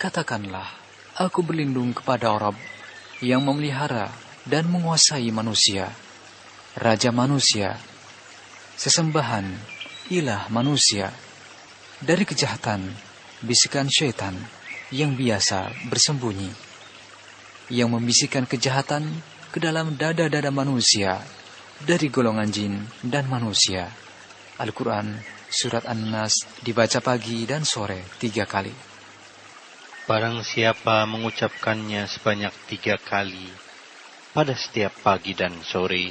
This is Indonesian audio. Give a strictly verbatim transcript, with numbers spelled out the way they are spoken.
Katakanlah, aku berlindung kepada Rabb yang memelihara dan menguasai manusia, Raja manusia, sesembahan, ilah manusia, dari kejahatan, bisikan syaitan yang biasa bersembunyi, yang membisikkan kejahatan ke dalam dada-dada manusia, dari golongan jin dan manusia. Al-Quran, Surat An-Nas, dibaca pagi dan sore tiga kali. Barang siapa mengucapkannya sebanyak tiga kali pada setiap pagi dan sore,